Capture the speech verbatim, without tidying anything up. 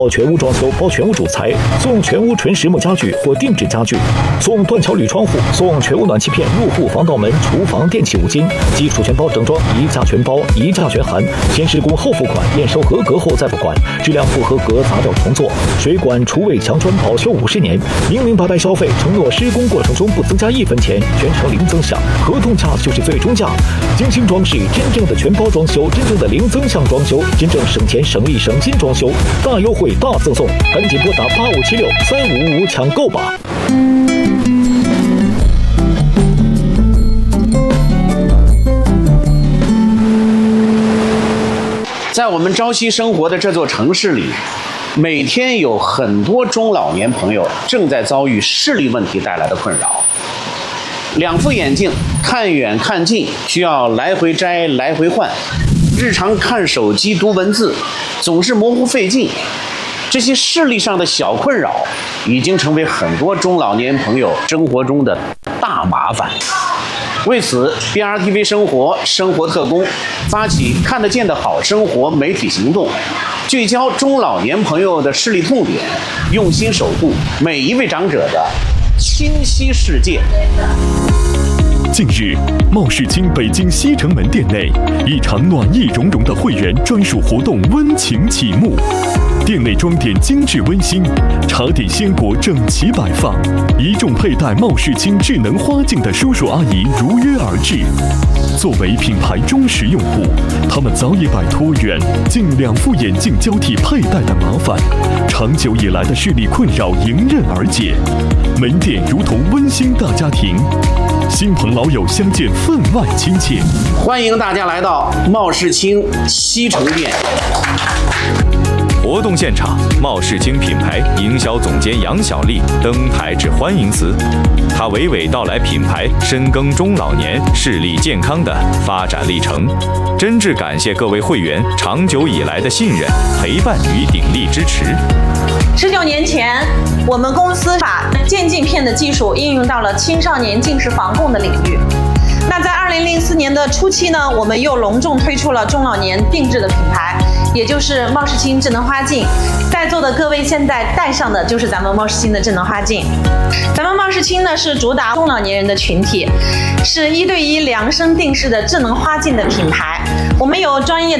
全屋装修，包全屋主材，送全屋纯实木家具或定制家具，送断桥铝窗户，送全屋暖气片、入户防盗门、厨房电器五金，基础全包整装，一价全包，一价全含，先施工后付款，验收合格后再付款，质量不合格砸掉重做。水管、厨卫、墙砖保修五十年，明明白白消费，承诺施工过程中不增加一分钱，全程零增项，合同价就是最终价。精心装饰，真正的全包装修，真正的零增项装修，真正省钱省力省心装修，大优惠大赠送，赶紧拨打八五七六三五五五抢购吧！ 在我们朝夕生活的这座城市里，每天有很多中老年朋友正在遭遇视力问题带来的困扰。两副眼镜看远看近需要来回摘来回换，日常看手机读文字总是模糊费劲，这些视力上的小困扰已经成为很多中老年朋友生活中的大麻烦。为此 ，B R T V 生活生活特工发起看得见的好生活媒体行动，聚焦中老年朋友的视力痛点，用心守护每一位长者的清晰世界。 近日，茂世清北京西城门店内，一场暖意融融的会员专属活动温情启幕。店内装点精致温馨，茶点鲜果整齐摆放，一众佩戴茂世清智能花镜的叔叔阿姨如约而至。作为品牌忠实用户，他们早已摆脱远近两副眼镜交替佩戴的麻烦，长久以来的视力困扰迎刃而解。门店如同温馨大家庭，亲朋老友相见分外亲切。 欢迎大家来到茂世清西城店。 活动现场，茂世清品牌营销总监杨小丽登台致欢迎词，她娓娓道来品牌深耕中老年视力健康的发展历程，真挚感谢各位会员长久以来的信任、陪伴与鼎力支持。 十九年前，我们公司把渐镜片的技术应用到了青少年近视防控的领域。那在二零零四年的初期呢，我们又隆重推出了中老年定制的品牌，也就是茂世清智能花镜。在座的各位现在戴上的就是咱们茂世清的智能花镜。咱们茂世清呢是主打中老年人的群体，是一对一量身定制的智能花镜的品牌。我们有专业